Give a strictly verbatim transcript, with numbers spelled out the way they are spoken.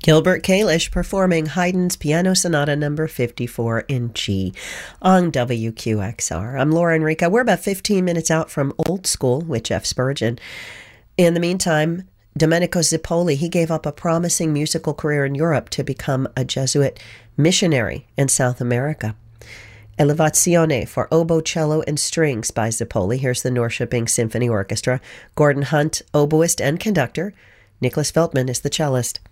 Gilbert Kalish performing Haydn's Piano Sonata number fifty-four in G on W Q X R. I'm Laura Enrica. We're about fifteen minutes out from Old School with Jeff Spurgeon. In the meantime, Domenico Zippoli, he gave up a promising musical career in Europe to become a Jesuit missionary in South America. Elevazione for oboe, cello, and strings by Zippoli. Here's the Norrköping Symphony Orchestra. Gordon Hunt, oboist and conductor. Nicholas Veltman is the cellist.